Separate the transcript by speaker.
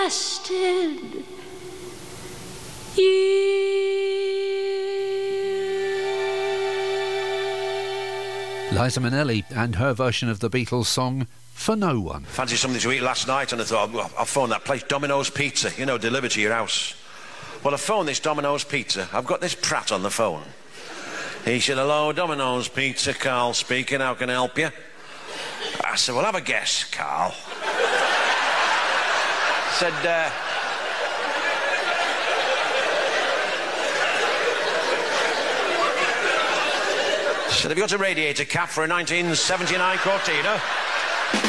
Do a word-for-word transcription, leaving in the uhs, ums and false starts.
Speaker 1: lasted years.
Speaker 2: Liza Minnelli and her version of the Beatles song For No One.
Speaker 3: Fancy something to eat last night, and I thought, well, I'll phone that place, Domino's Pizza, you know, delivered to your house. Well, I phoned this Domino's Pizza. I've got this prat on the phone. He said, hello, Domino's Pizza, Carl speaking, how can I help you? I said, well, have a guess, Carl. Said, uh... said, have you got a radiator cap for a nineteen seventy-nine Cortina?